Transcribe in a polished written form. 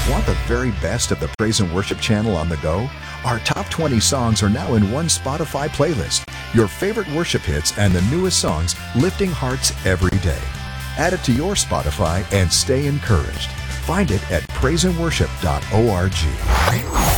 Want the very best of the Praise and Worship channel on the go? Our top 20 songs are now in one Spotify playlist. Your favorite worship hits and the newest songs lifting hearts every day. Add it to your Spotify and stay encouraged. Find it at praiseandworship.org.